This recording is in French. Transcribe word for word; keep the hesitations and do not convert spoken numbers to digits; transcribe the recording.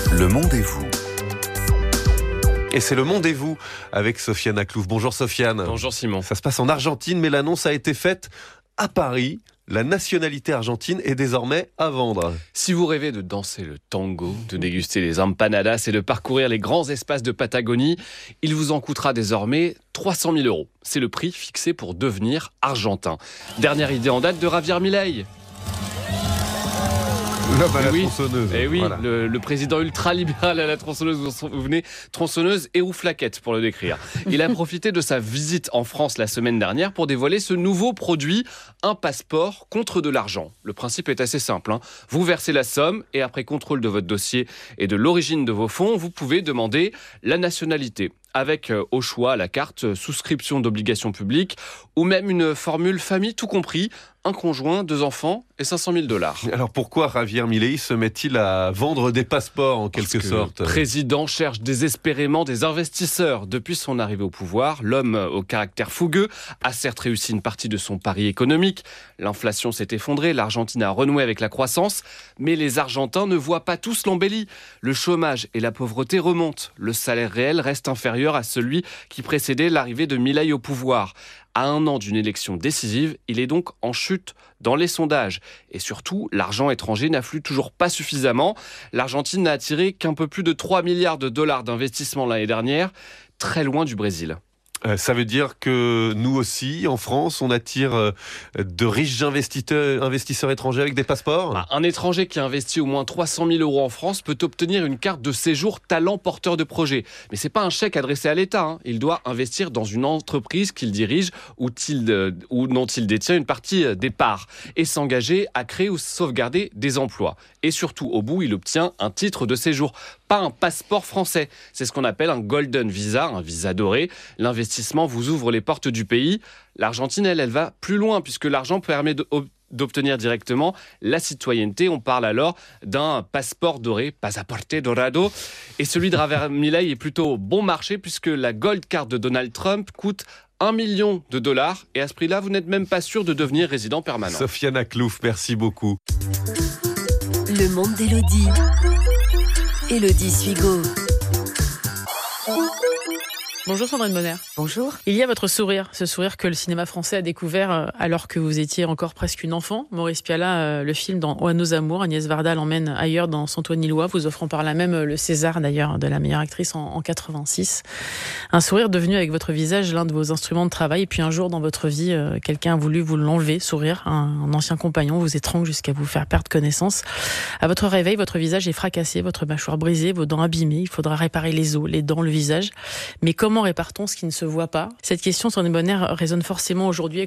Le Monde et vous. Et c'est Le Monde et vous avec Sofiane Aklouf. Bonjour Sofiane. Bonjour Simon. Ça se passe en Argentine, mais l'annonce a été faite à Paris. La nationalité argentine est désormais à vendre. Si vous rêvez de danser le tango, de déguster les empanadas et de parcourir les grands espaces de Patagonie, il vous en coûtera désormais trois cent mille euros. C'est le prix fixé pour devenir argentin. Dernière idée en date de Javier Milei. L'homme à la oui. tronçonneuse. Et oui, Voilà. le, le président ultra-libéral à la tronçonneuse, vous vous venez, tronçonneuse et rouflaquette pour le décrire. Il a profité de sa visite en France la semaine dernière pour dévoiler ce nouveau produit, un passeport contre de l'argent. Le principe est assez simple, hein. Vous versez la somme et après contrôle de votre dossier et de l'origine de vos fonds, vous pouvez demander la nationalité. Avec euh, au choix la carte euh, souscription d'obligations publiques ou même une formule famille tout compris, un conjoint, deux enfants et cinq cent mille dollars. Alors pourquoi Javier Milei se met-il à vendre des passeports en quelque Parce que sorte Le président cherche désespérément des investisseurs. Depuis son arrivée au pouvoir, l'homme au caractère fougueux a certes réussi une partie de son pari économique. L'inflation s'est effondrée, l'Argentine a renoué avec la croissance, mais les Argentins ne voient pas tous l'embellie. Le chômage et la pauvreté remontent. Le salaire réel reste inférieur à celui qui précédait l'arrivée de Milei au pouvoir. À un an d'une élection décisive, il est donc en chute dans les sondages. Et surtout, l'argent étranger n'afflue toujours pas suffisamment. L'Argentine n'a attiré qu'un peu plus de trois milliards de dollars d'investissement l'année dernière, très loin du Brésil. Euh, Ça veut dire que nous aussi, en France, on attire euh, de riches investisseurs, investisseurs étrangers avec des passeports. Bah, un étranger qui a investi au moins trois cent mille euros en France peut obtenir une carte de séjour talent porteur de projet. Mais c'est pas un chèque adressé à l'État, hein. Il doit investir dans une entreprise qu'il dirige ou, euh, ou dont il détient une partie euh, des parts et s'engager à créer ou sauvegarder des emplois. Et surtout, au bout, il obtient un titre de séjour, pas un passeport français. C'est ce qu'on appelle un golden visa, un visa doré. L'investissement vous ouvre les portes du pays. L'Argentine, elle, elle va plus loin puisque l'argent permet de d'obtenir directement la citoyenneté. On parle alors d'un passeport doré, Pasaporte Dorado. Et celui de Javier Milei est plutôt bon marché puisque la Gold Card de Donald Trump coûte un million de dollars. Et à ce prix-là, vous n'êtes même pas sûr de devenir résident permanent. Sofiane Aklouf, merci beaucoup. Le monde d'Élodie. Élodie Suigo. Bonjour Sandrine Bonner. Bonjour. Il y a votre sourire, ce sourire que le cinéma français a découvert alors que vous étiez encore presque une enfant. Maurice Pialat, le film dans Oa nos amours, Agnès Varda l'emmène ailleurs dans Saint-Ouen-Îlois, vous offrant par là même le César d'ailleurs de la meilleure actrice en, en quatre-vingt-six. Un sourire devenu avec votre visage l'un de vos instruments de travail et puis un jour dans votre vie, euh, quelqu'un a voulu vous l'enlever, sourire, un, un ancien compagnon vous étrangle jusqu'à vous faire perdre connaissance. À votre réveil, votre visage est fracassé, votre mâchoire brisée, vos dents abîmées, il faudra réparer les os, les dents, le visage. Mais comment répare-t-on ce qui ne se voit pas ? Cette question, Sandrine Bonner, résonne forcément aujourd'hui